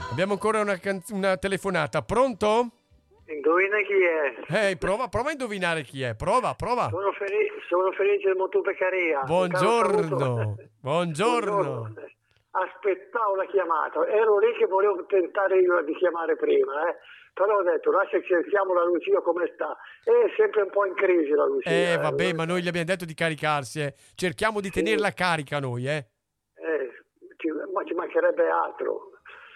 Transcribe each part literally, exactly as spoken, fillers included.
Abbiamo ancora una, canz- una telefonata. Pronto? Indovina chi è? Ehi, prova, prova a indovinare chi è. Prova, prova. Sono, felice, sono felice del Motu Beccaria. Buongiorno. Buongiorno. Buongiorno. Aspettavo la chiamata. Ero lì che volevo tentare io di chiamare prima, eh. Però ho detto, lascia che cerchiamo la Lucia come sta. È sempre un po' in crisi la Lucia. Eh, eh. vabbè, ma noi gli abbiamo detto di caricarsi, eh. Cerchiamo di sì. tenerla carica noi, eh. eh ci, ma ci mancherebbe altro.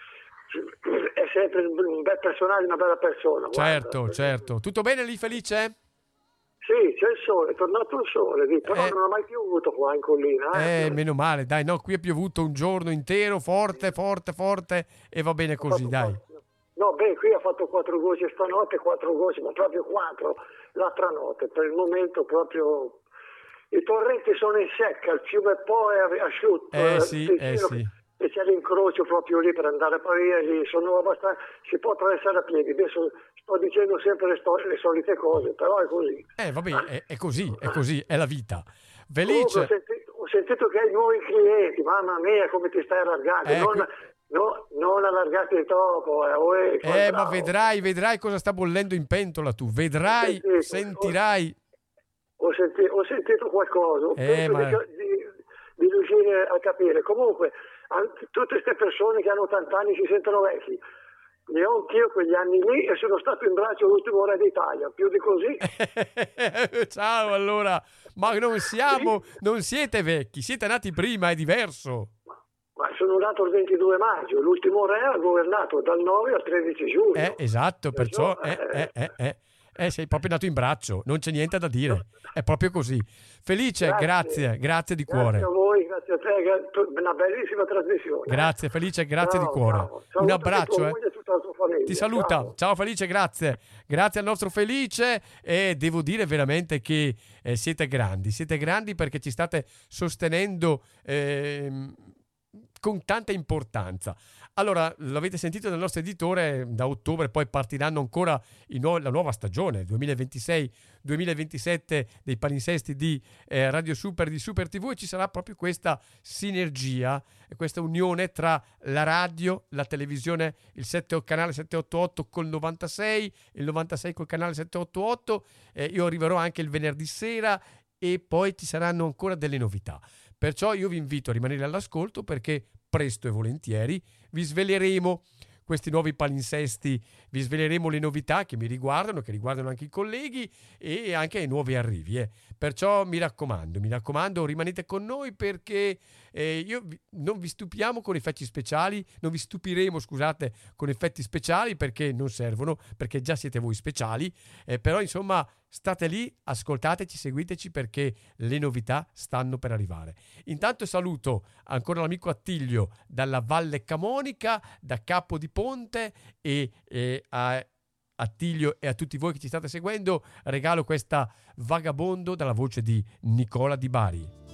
È sempre un bel personaggio, una bella persona. Certo, guarda. certo. Tutto bene lì, Felice? Sì, c'è il sole, è tornato il sole, sì, però eh, non ha mai piovuto qua in collina. Eh, eh meno male, dai, no, qui è piovuto un giorno intero, forte, forte, forte, e va bene così, dai. Quattro, no, beh, qui ha fatto quattro gocce stanotte, quattro gocce, ma proprio quattro l'altra notte, per il momento proprio... I torrenti sono in secca, il fiume Po è asciutto. Eh sì, eh sì. E c'è l'incrocio proprio lì per andare a Pavia, lì sono abbastanza, si può attraversare a piedi. Adesso sto dicendo sempre le, sto- le solite cose, però è così. Eh vabbè, è, è così, è così, è la vita. Felice. Ho sentito, ho sentito che hai nuovi clienti, mamma mia come ti stai allargando, eh, non, no, non allargati troppo. Eh, eh ma vedrai, vedrai cosa sta bollendo in pentola tu, vedrai, ho sentito, sentirai. Ho, ho, sentito, ho sentito qualcosa, eh, ma... di, di, di riuscire a capire. Comunque, tutte queste persone che hanno ottanta anni si sentono vecchi. Ne ho anch'io quegli anni lì e sono stato in braccio l'ultimo re d'Italia, più di così. Ciao allora, ma non siamo, sì. non siete vecchi, siete nati prima, è diverso. Ma, ma sono nato il ventidue maggio, l'ultimo re ha governato dal nove al tredici giugno. Eh, esatto, perciò eh, eh, eh, eh. Eh, sei proprio nato in braccio, non c'è niente da dire, è proprio così. Felice, grazie, grazie, grazie di cuore. Grazie a voi, grazie a te, una bellissima trasmissione. Grazie Felice, grazie ciao, di cuore. Ciao. Un abbraccio. Eh. E tutta la tua famiglia. Ti saluta, ciao. ciao Felice, grazie. Grazie al nostro Felice e devo dire veramente che eh, siete grandi, siete grandi perché ci state sostenendo eh, con tanta importanza. Allora, l'avete sentito dal nostro editore, da ottobre poi partiranno ancora i nu- la nuova stagione, duemilaventisei duemilaventisette dei palinsesti di eh, Radio Super, di Super tivù, e ci sarà proprio questa sinergia, questa unione tra la radio, la televisione, il sette, canale settecentottantotto col novantasei, il novantasei col canale settecentottantotto, eh, io arriverò anche il venerdì sera e poi ci saranno ancora delle novità. Perciò io vi invito a rimanere all'ascolto perché presto e volentieri vi sveleremo questi nuovi palinsesti, vi sveleremo le novità che mi riguardano, che riguardano anche i colleghi e anche i nuovi arrivi. Eh. Perciò mi raccomando, mi raccomando, rimanete con noi perché eh, io vi, non vi stupiamo con effetti speciali, non vi stupiremo, scusate, con effetti speciali perché non servono, perché già siete voi speciali, eh, però insomma state lì, ascoltateci, seguiteci perché le novità stanno per arrivare. Intanto saluto ancora l'amico Attilio dalla Valle Camonica, da Capo di Ponte e, e a Attilio e a tutti voi che ci state seguendo regalo questa Vagabondo dalla voce di Nicola Di Bari.